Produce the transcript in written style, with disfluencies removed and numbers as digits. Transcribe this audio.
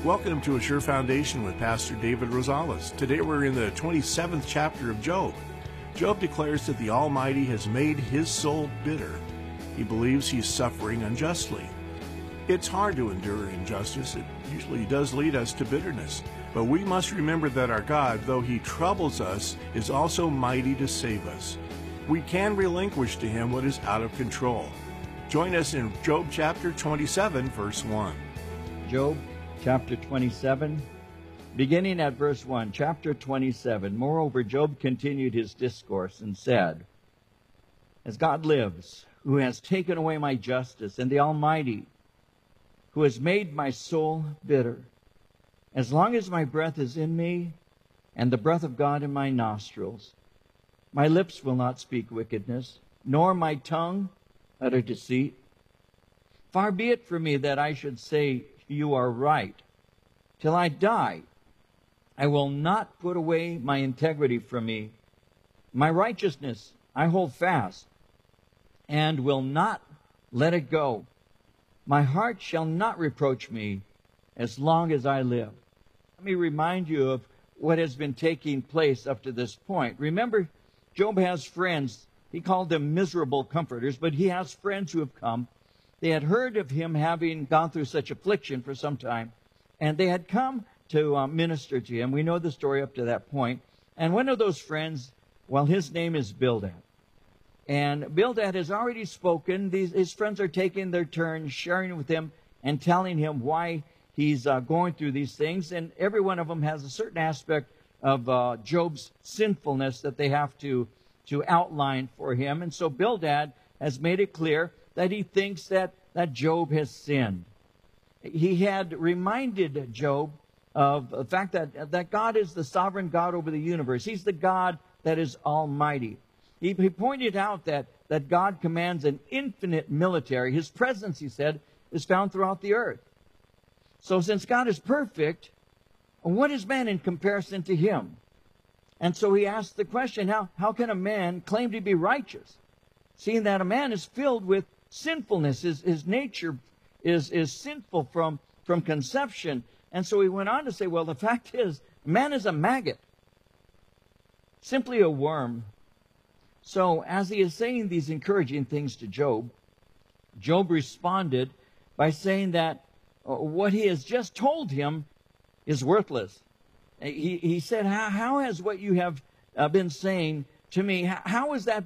Welcome to Assure Foundation with Pastor David Rosales. Today we're in the 27th chapter of Job. Job declares that the Almighty has made his soul bitter. He believes he's suffering unjustly. It's hard to endure injustice. It usually does lead us to bitterness. But we must remember that our God, though he troubles us, is also mighty to save us. We can relinquish to him what is out of control. Join us in Job chapter 27, verse 1. Job chapter 27, beginning at verse 1, chapter 27. Moreover, Job continued his discourse and said, As God lives, who has taken away my justice, and the Almighty, who has made my soul bitter, as long as my breath is in me, and the breath of God in my nostrils, my lips will not speak wickedness, nor my tongue utter deceit. Far be it from me that I should say, You are right. Till I die, I will not put away my integrity from me. My righteousness I hold fast, and will not let it go. My heart shall not reproach me as long as I live. Let me remind you of what has been taking place up to this point. Remember, Job has friends. He called them miserable comforters, but he has friends who have come. They had heard of him having gone through such affliction for some time, and they had come to minister to him. We know the story up to that point. And one of those friends, well, his name is Bildad. And Bildad has already spoken. His friends are taking their turn, sharing with him and telling him why he's going through these things. And every one of them has a certain aspect of Job's sinfulness that they have to outline for him. And so Bildad has made it clear that he thinks that Job has sinned. He had reminded Job of the fact that God is the sovereign God over the universe. He's the God that is almighty. He pointed out that God commands an infinite military. His presence, he said, is found throughout the earth. So since God is perfect, what is man in comparison to him? And so he asked the question, how can a man claim to be righteous, seeing that a man is filled with sinfulness? His nature is sinful from conception. And so he went on to say, well, the fact is, man is a maggot, simply a worm. So as he is saying these encouraging things to Job, Job responded by saying that what he has just told him is worthless. He said, how has what you have been saying to me, how is that